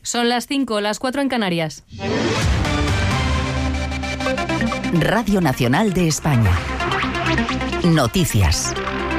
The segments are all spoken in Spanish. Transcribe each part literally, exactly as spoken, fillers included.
Son las cinco, las cuatro en Canarias. Radio Nacional de España. Noticias.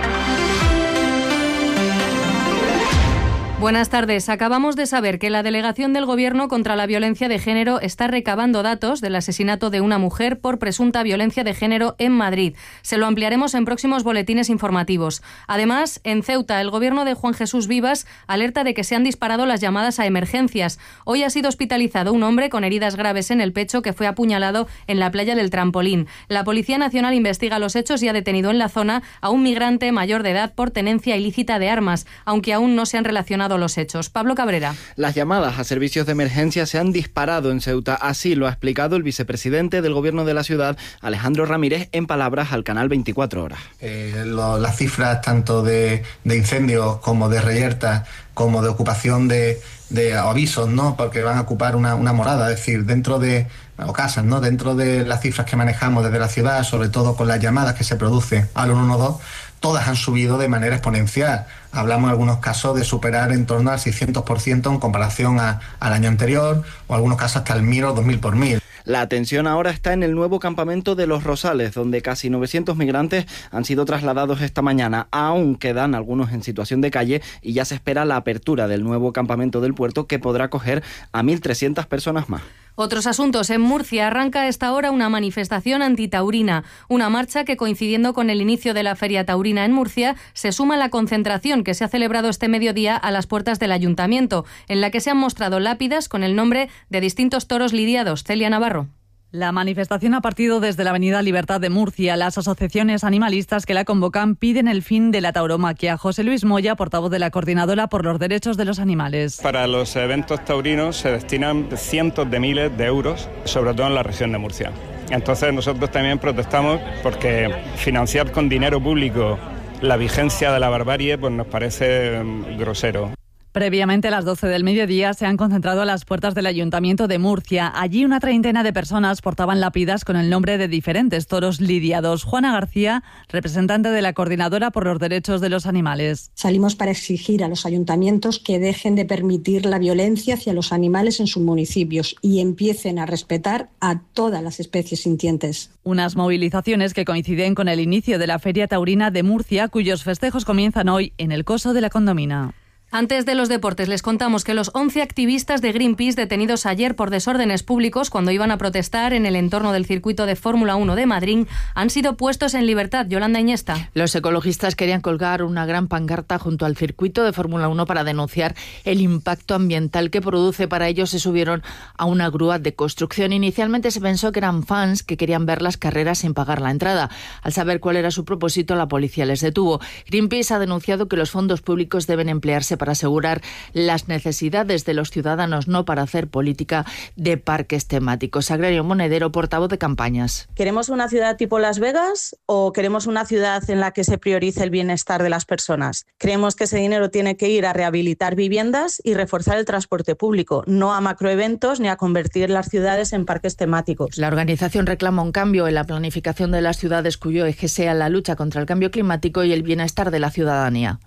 Buenas tardes. Acabamos de saber que la Delegación del Gobierno contra la Violencia de Género está recabando datos del asesinato de una mujer por presunta violencia de género en Madrid. Se lo ampliaremos en próximos boletines informativos. Además, en Ceuta, el Gobierno de Juan Jesús Vivas alerta de que se han disparado las llamadas a emergencias. Hoy ha sido hospitalizado un hombre con heridas graves en el pecho que fue apuñalado en la playa del Trampolín. La Policía Nacional investiga los hechos y ha detenido en la zona a un migrante mayor de edad por tenencia ilícita de armas, aunque aún no se han relacionado los hechos. Pablo Cabrera. Las llamadas a servicios de emergencia se han disparado en Ceuta. Así lo ha explicado el vicepresidente del Gobierno de la ciudad, Alejandro Ramírez, en palabras al canal veinticuatro horas. Eh, lo, las cifras tanto de, de incendios como de reyertas, como de ocupación de, de avisos, ¿no? Porque van a ocupar una, una morada, es decir, dentro de o casas, ¿no? Dentro de las cifras que manejamos desde la ciudad, sobre todo con las llamadas que se producen al ciento doce, todas han subido de manera exponencial. Hablamos en algunos casos de superar en torno al seiscientos por ciento en comparación a, al año anterior, o en algunos casos hasta el mil o dos mil por mil. La atención ahora está en el nuevo campamento de Los Rosales, donde casi novecientos migrantes han sido trasladados esta mañana. Aún quedan algunos en situación de calle y ya se espera la apertura del nuevo campamento del puerto, que podrá acoger a mil trescientas personas más. Otros asuntos. En Murcia arranca a esta hora una manifestación antitaurina, una marcha que, coincidiendo con el inicio de la Feria Taurina en Murcia, se suma a la concentración que se ha celebrado este mediodía a las puertas del Ayuntamiento, en la que se han mostrado lápidas con el nombre de distintos toros lidiados. Celia Navarro. La manifestación ha partido desde la Avenida Libertad de Murcia. Las asociaciones animalistas que la convocan piden el fin de la tauromaquia. José Luis Moya, portavoz de la Coordinadora por los Derechos de los Animales. Para los eventos taurinos se destinan cientos de miles de euros, sobre todo en la región de Murcia. Entonces nosotros también protestamos porque financiar con dinero público la vigencia de la barbarie pues nos parece grosero. Previamente, a las doce del mediodía, se han concentrado a las puertas del Ayuntamiento de Murcia. Allí una treintena de personas portaban lápidas con el nombre de diferentes toros lidiados. Juana García, representante de la Coordinadora por los Derechos de los Animales. Salimos para exigir a los ayuntamientos que dejen de permitir la violencia hacia los animales en sus municipios y empiecen a respetar a todas las especies sintientes. Unas movilizaciones que coinciden con el inicio de la Feria Taurina de Murcia, cuyos festejos comienzan hoy en el Coso de la Condomina. Antes de los deportes, les contamos que los once activistas de Greenpeace detenidos ayer por desórdenes públicos cuando iban a protestar en el entorno del circuito de Fórmula uno de Madrid han sido puestos en libertad. Yolanda Iñesta. Los ecologistas querían colgar una gran pancarta junto al circuito de Fórmula uno para denunciar el impacto ambiental que produce. Para ello se subieron a una grúa de construcción. Inicialmente se pensó que eran fans que querían ver las carreras sin pagar la entrada. Al saber cuál era su propósito, la policía les detuvo. Greenpeace ha denunciado que los fondos públicos deben emplearse para asegurar las necesidades de los ciudadanos, no para hacer política de parques temáticos. Sagrario Monedero, portavoz de campañas. ¿Queremos una ciudad tipo Las Vegas o queremos una ciudad en la que se priorice el bienestar de las personas? Creemos que ese dinero tiene que ir a rehabilitar viviendas y reforzar el transporte público, no a macroeventos ni a convertir las ciudades en parques temáticos. La organización reclama un cambio en la planificación de las ciudades cuyo eje sea la lucha contra el cambio climático y el bienestar de la ciudadanía.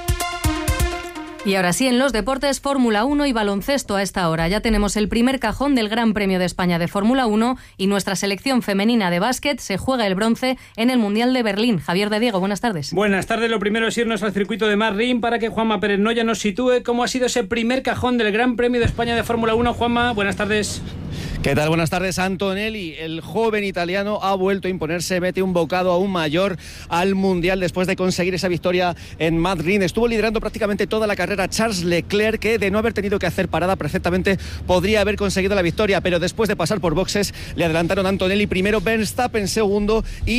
Y ahora sí, en los deportes, Fórmula uno y baloncesto a esta hora. Ya tenemos el primer cajón del Gran Premio de España de Fórmula uno y nuestra selección femenina de básquet se juega el bronce en el Mundial de Berlín. Javier de Diego, buenas tardes. Buenas tardes. Lo primero es irnos al circuito de Madrid para que Juanma Pérez Noya nos sitúe cómo ha sido ese primer cajón del Gran Premio de España de Fórmula uno. Juanma, buenas tardes. ¿Qué tal? Buenas tardes, Antonelli. El joven italiano ha vuelto a imponerse, mete un bocado aún mayor al Mundial después de conseguir esa victoria en Madrid. Estuvo liderando prácticamente toda la carrera Charles Leclerc, que de no haber tenido que hacer parada perfectamente podría haber conseguido la victoria, pero después de pasar por boxes le adelantaron a Antonelli primero, Verstappen segundo y